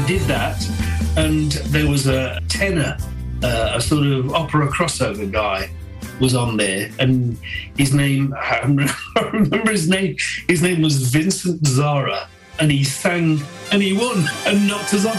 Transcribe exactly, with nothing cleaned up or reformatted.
did that, and there was a tenor, uh, a sort of opera crossover guy was on there, and his name, I remember his name, his name was Vincent Zara, and he sang and he won and knocked us off.